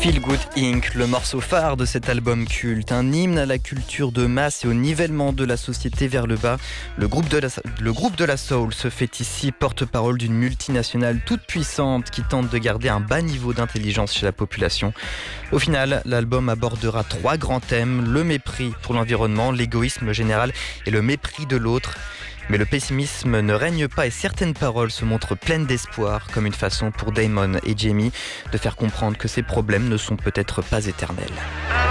Feel Good Inc., le morceau phare de cet album culte, un hymne à la culture de masse et au nivellement de la société vers le bas. Le groupe de la soul se fait ici porte-parole d'une multinationale toute puissante qui tente de garder un bas niveau d'intelligence chez la population. Au final, l'album abordera 3 grands thèmes: le mépris pour l'environnement, l'égoïsme général et le mépris de l'autre. Mais le pessimisme ne règne pas et certaines paroles se montrent pleines d'espoir, comme une façon pour Damon et Jamie de faire comprendre que ces problèmes ne sont peut-être pas éternels.